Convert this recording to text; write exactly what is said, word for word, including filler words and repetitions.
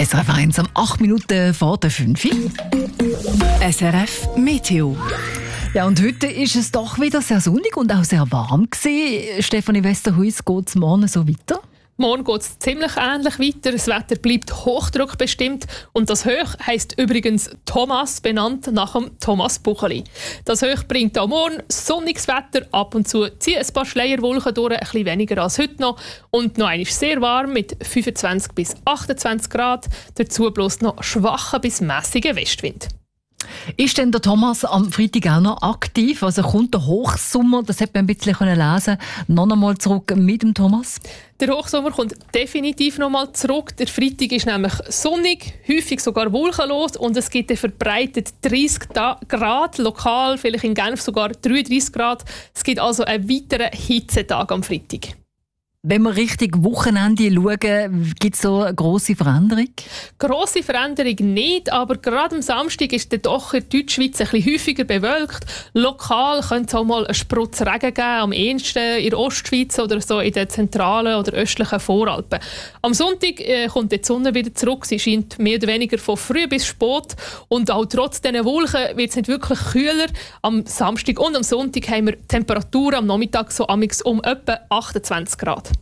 S R F eins um acht Minuten vor der fünf. S R F Meteo. Ja, und heute ist es doch wieder sehr sonnig und auch sehr warm gewesen. Stefanie Westerhuis, geht es morgen so weiter? Morgen geht es ziemlich ähnlich weiter. Das Wetter bleibt hochdruckbestimmt. Und das Hoch heisst übrigens Thomas, benannt nach dem Thomas Bucheli. Das Hoch bringt auch morgen sonniges Wetter. Ab und zu ziehen ein paar Schleierwolken durch, ein bisschen weniger als heute noch. Und noch einmal sehr warm mit fünfundzwanzig bis achtundzwanzig Grad. Dazu bloß noch schwacher bis mäßiger Westwind. Ist denn der Thomas am Freitag auch noch aktiv? Also kommt der Hochsommer, das hat man ein bisschen lesen, noch einmal zurück mit dem Thomas? Der Hochsommer kommt definitiv noch mal zurück. Der Freitag ist nämlich sonnig, häufig sogar wolkenlos und es gibt verbreitet dreißig Grad, lokal vielleicht in Genf sogar dreiunddreißig Grad. Es gibt also einen weiteren Hitzetag am Freitag. Wenn wir Richtung Wochenende schauen, gibt es so eine grosse Veränderung? Grosse Veränderung nicht, aber gerade am Samstag ist der doch in Deutschschweiz ein bisschen häufiger bewölkt. Lokal könnte es auch mal einen Sprutz Regen geben, am ehesten in der Ostschweiz oder so in den zentralen oder östlichen Voralpen. Am Sonntag äh, kommt die Sonne wieder zurück. Sie scheint mehr oder weniger von früh bis spät. Und auch trotz diesen Wolken wird es nicht wirklich kühler. Am Samstag und am Sonntag haben wir Temperaturen am Nachmittag so amix um etwa achtundzwanzig Grad.